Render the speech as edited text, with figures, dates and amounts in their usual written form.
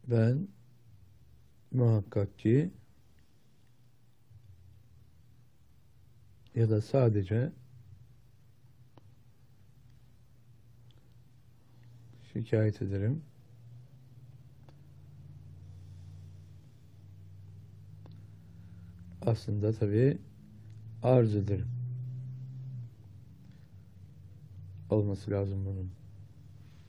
Ben muhakkak ki ya da sadece şikayet ederim. Aslında tabii arz ederim. Olması lazım bunun.